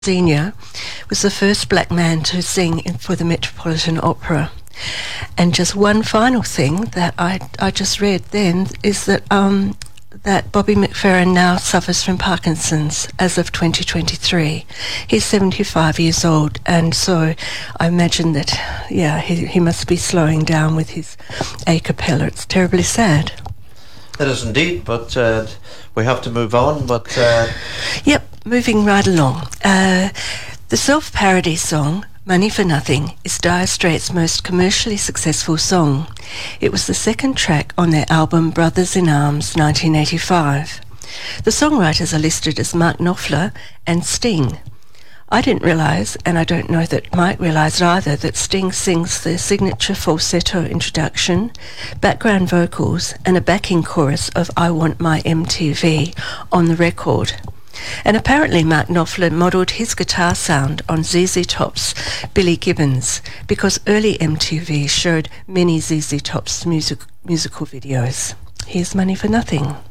Senior was the first black man to sing for the Metropolitan Opera. And just one final thing that I just read then is that that Bobby McFerrin now suffers from Parkinson's as of 2023. He's 75 years old, and so I imagine that, he must be slowing down with his a cappella. It's terribly sad. It is indeed, but we have to move on. But Yep, moving right along. The self-parody song Money for Nothing is Dire Straits' most commercially successful song. It was the second track on their album Brothers in Arms 1985. The songwriters are listed as Mark Knopfler and Sting. I didn't realise, and I don't know that Mike realised either, that Sting sings the signature falsetto introduction, background vocals, and a backing chorus of I Want My MTV on the record. And apparently Mark Knopfler modelled his guitar sound on ZZ Top's Billy Gibbons, because early MTV showed many ZZ Top's musical videos. Here's Money for Nothing.